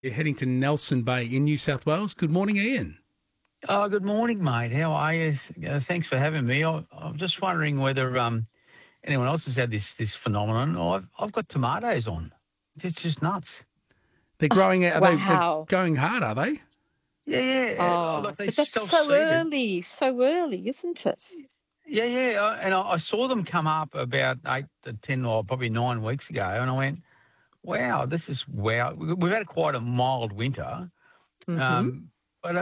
You're heading to Nelson Bay in New South Wales. Good morning, Ian. Oh, good morning, mate. How are you? Thanks for having me. I'm just wondering whether anyone else has had this phenomenon. I've got tomatoes on. It's just nuts. They're growing out. Wow. They're going hard, are they? Yeah. Oh, Like they but that's self-seeded. so early, isn't it? Yeah. And I saw them come up about 8 to 10 or probably 9 weeks ago, and I went, wow, this is wow. We've had quite a mild winter. Mm-hmm. But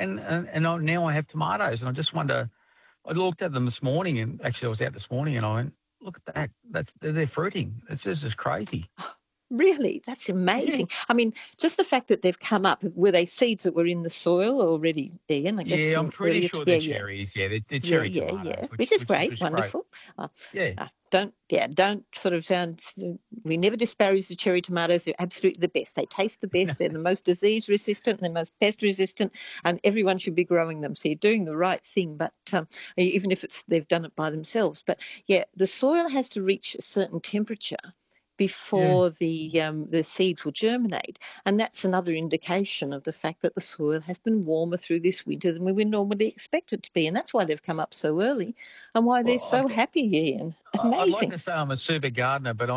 now I have tomatoes, and I just wonder. I looked at them this morning, and actually I was out this morning, and I went, "Look at that! They're fruiting. It's just crazy." Really? That's amazing. Yeah. I mean, just the fact that they've come up, were they seeds that were in the soil already, Ian? I guess Yeah, I'm pretty earlier. sure they're cherries. Yeah, they're cherry tomatoes, which is great, which wonderful. Great. Don't sort of sound. We never disparage the cherry tomatoes. They're absolutely the best. They taste the best. They're the most disease resistant. They're most pest resistant, and everyone should be growing them. So you're doing the right thing. But even if they've done it by themselves, but yeah, the soil has to reach a certain temperature before the seeds will germinate. And that's another indication of the fact that the soil has been warmer through this winter than we would normally expect it to be. And that's why they've come up so early and why they're so happy, Ian. Amazing. I'd like to say I'm a super gardener, but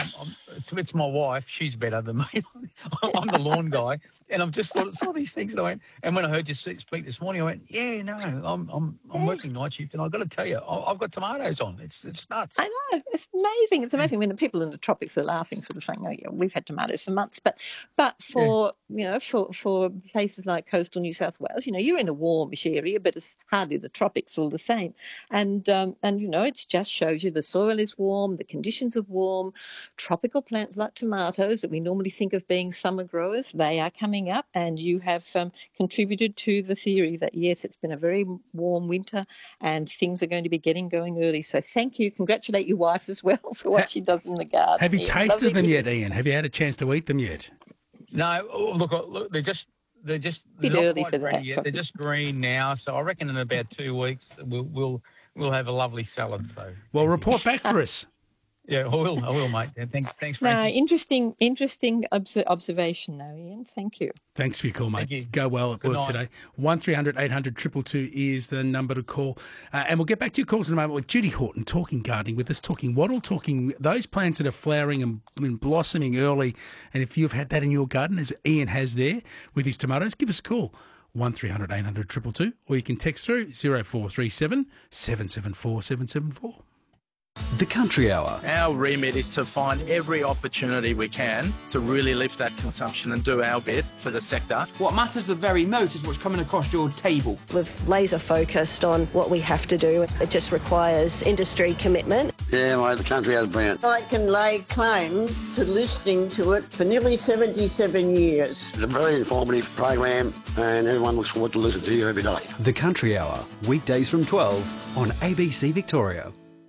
it's my wife. She's better than me. I'm the lawn guy. And I've just saw these things, and I went. And when I heard you speak this morning, I went, "Yeah, no, I'm working night shift, and I've got to tell you, I've got tomatoes on. It's nuts." I know, it's amazing. It's amazing when the people in the tropics are laughing, sort of saying, "Oh, yeah, we've had tomatoes for months." But for for places like coastal New South Wales, you're in a warmish area, but it's hardly the tropics all the same. And it just shows you the soil is warm, the conditions are warm. Tropical plants like tomatoes that we normally think of being summer growers, they are coming up, and you have contributed to the theory that yes, it's been a very warm winter and things are going to be getting going early. So thank you. Congratulate your wife as well for what she does in the garden. Have you tasted them yet, Ian? Have you had a chance to eat them yet? No. Look, they're just bit early for that. They're just green now, so I reckon in about 2 weeks we'll have a lovely salad. So well, report back for us. Yeah, I will, mate. Thanks, Frankie. No, interesting observation, though, Ian. Thank you. Thanks for your call, mate. Go well at work today. 1300 800 222 is the number to call. And we'll get back to your calls in a moment with Judy Horton talking gardening with us, talking wattle, talking those plants that are flowering and blossoming early. And if you've had that in your garden, as Ian has there with his tomatoes, give us a call. 1300 800 222, or you can text through 0437 774 774. The Country Hour. Our remit is to find every opportunity we can to really lift that consumption and do our bit for the sector. What matters the very most is what's coming across your table. We've laser focused on what we have to do. It just requires industry commitment. Yeah, mate, the Country Hour's brilliant. I can lay claim to listening to it for nearly 77 years. It's a very informative program and everyone looks forward to listening to you every day. The Country Hour, weekdays from 12 on ABC Victoria.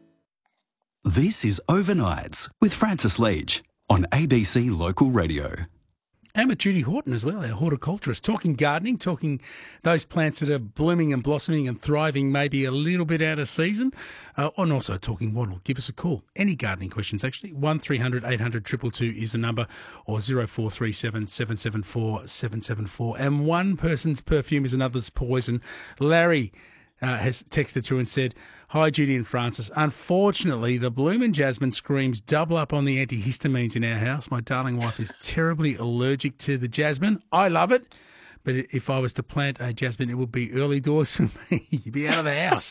This is Overnights with Francis Leach on ABC Local Radio. And with Judy Horton as well, our horticulturist, talking gardening, talking those plants that are blooming and blossoming and thriving maybe a little bit out of season, and also talking wattle. Give us a call. Any gardening questions, actually. 1300 800 222 is the number, or 0437 774 774. And one person's perfume is another's poison. Larry has texted through and said, "Hi, Judy and Francis. Unfortunately, the blooming jasmine screams double up on the antihistamines in our house. My darling wife is terribly allergic to the jasmine. I love it, but if I was to plant a jasmine, it would be early doors for me. You'd be out of the house."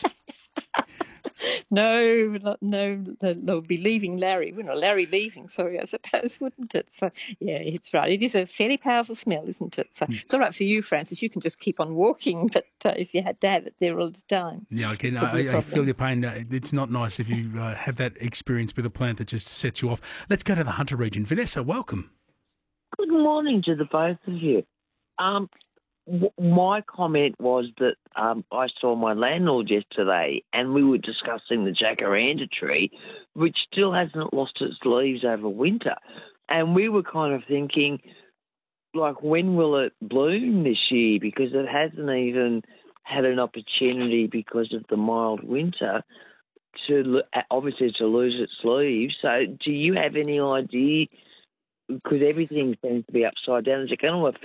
No, they'll be leaving Larry. Well, not Larry leaving, sorry, I suppose, wouldn't it? So, yeah, it's right. It is a fairly powerful smell, isn't it? So it's all right for you, Francis. You can just keep on walking, but if you had to have it there all the time. Yeah, okay. I feel your pain. It's not nice if you have that experience with a plant that just sets you off. Let's go to the Hunter region. Vanessa, welcome. Good morning to the both of you. My comment was that I saw my landlord yesterday and we were discussing the jacaranda tree, which still hasn't lost its leaves over winter. And we were kind of thinking, like, when will it bloom this year? Because it hasn't even had an opportunity because of the mild winter to lose its leaves. So do you have any idea because everything seems to be upside down. Is it going to affect